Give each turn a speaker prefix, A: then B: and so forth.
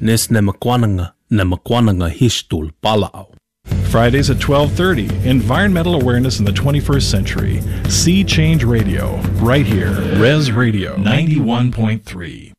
A: Nes nemakwananga histul palao.
B: Fridays at 12:30, Environmental Awareness in the 21st Century. Sea Change Radio, right here, Res Radio 91.3.